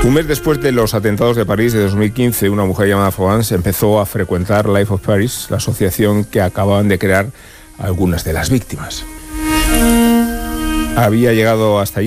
Un mes después de los atentados de París de 2015, una mujer llamada Florence empezó a frecuentar Life of Paris, la asociación que acababan de crear algunas de las víctimas. Había llegado hasta allí